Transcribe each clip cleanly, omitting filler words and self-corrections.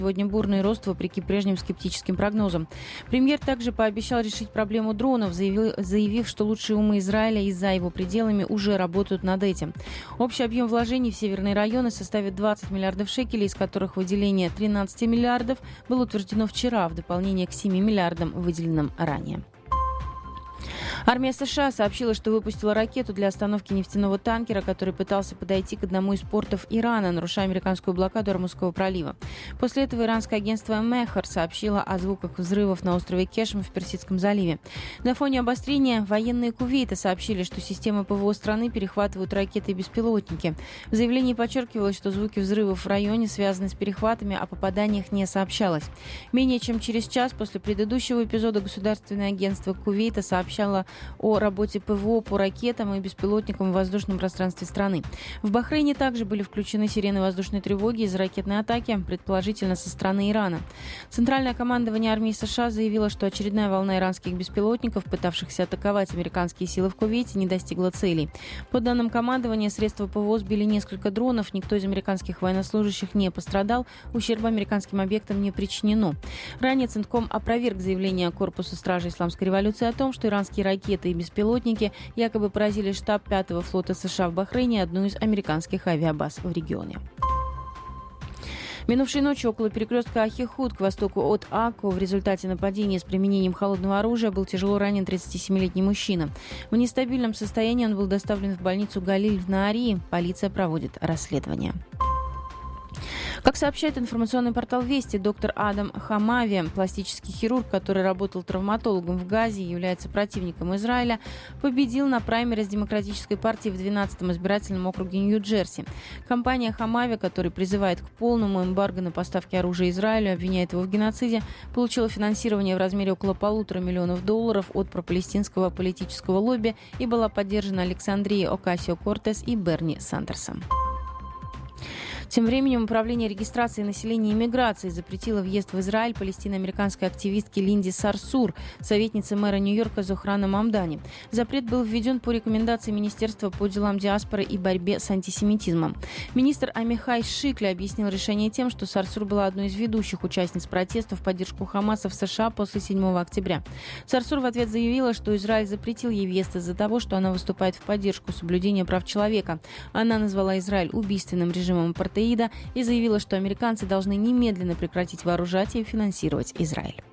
Сегодня бурный рост вопреки прежним скептическим прогнозам. Премьер также пообещал решить проблему дронов, заявив, что лучшие умы Израиля и за его пределами уже работают над этим. Общий объем вложений в северные районы составит 20 миллиардов шекелей, из которых выделение 13 миллиардов было утверждено вчера, в дополнение к 7 миллиардам, выделенным ранее. Армия США сообщила, что выпустила ракету для остановки нефтяного танкера, который пытался подойти к одному из портов Ирана, нарушая американскую блокаду Ормузского пролива. После этого иранское агентство Мехар сообщило о звуках взрывов на острове Кешм в Персидском заливе. На фоне обострения военные Кувейта сообщили, что системы ПВО страны перехватывают ракеты и беспилотники. В заявлении подчеркивалось, что звуки взрывов в районе связаны с перехватами, о попаданиях не сообщалось. Менее чем через час после предыдущего эпизода государственное агентство Кувейта сообщало о работе ПВО по ракетам и беспилотникам в воздушном пространстве страны. В Бахрейне также были включены сирены воздушной тревоги из-за ракетной атаки, предположительно со стороны Ирана. Центральное командование армии США заявило, что очередная волна иранских беспилотников, пытавшихся атаковать американские силы в Кувейте, не достигла целей. По данным командования, средства ПВО сбили несколько дронов, никто из американских военнослужащих не пострадал, ущерба американским объектам не причинено. Ранее Центком опроверг заявление Корпуса стражей Исламской революции о том, что иранские ракеты и беспилотники якобы поразили штаб 5-го флота США в Бахрейне, одну из американских авиабаз в регионе. Минувшей ночью около перекрестка Ахихуд к востоку от Акко в результате нападения с применением холодного оружия был тяжело ранен 37-летний мужчина. В нестабильном состоянии он был доставлен в больницу Галиль в Наарии. Полиция проводит расследование. Как сообщает информационный портал «Вести», доктор Адам Хамави, пластический хирург, который работал травматологом в Газе и является противником Израиля, победил на праймериз Демократической партии в 12-м избирательном округе Нью-Джерси. Компания Хамави, которая призывает к полному эмбарго на поставки оружия Израилю, обвиняет его в геноциде, получила финансирование в размере около $1,5 миллиона от пропалестинского политического лобби и была поддержана Александрией Окасио-Кортес и Берни Сандерсом. Тем временем Управление регистрации населения и миграции запретило въезд в Израиль палестино-американской активистке Линди Сарсур, советнице мэра Нью-Йорка Зохрана Мамдани. Запрет был введен по рекомендации Министерства по делам диаспоры и борьбе с антисемитизмом. Министр Амихай Шикли объяснил решение тем, что Сарсур была одной из ведущих участниц протестов в поддержку Хамаса в США после 7 октября. Сарсур в ответ заявила, что Израиль запретил ей въезд из-за того, что она выступает в поддержку соблюдения прав человека. Она назвала Израиль убийственным режимом апартеида и заявила, что американцы должны немедленно прекратить вооружать и финансировать Израиль.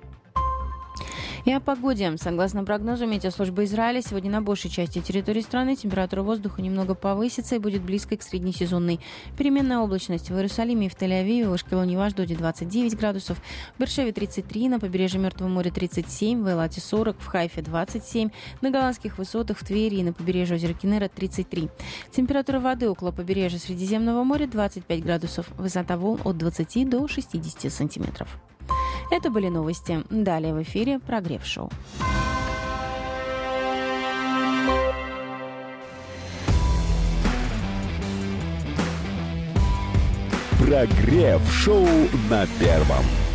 И о погоде. Согласно прогнозу Метеослужбы Израиля, сегодня на большей части территории страны температура воздуха немного повысится и будет близкой к среднесезонной. Переменная облачность в Иерусалиме и в Тель-Авиве, в Ашкелоне и в Ашдоде 29 градусов, в Бершеве 33, на побережье Мертвого моря 37, в Элате 40, в Хайфе 27, на Голландских высотах в Твери и на побережье озера Киннера 33. Температура воды около побережья Средиземного моря 25 градусов, высота волн от 20 до 60 сантиметров. Это были новости. Далее в эфире «Прогрев-шоу». «Прогрев-шоу» на Первом.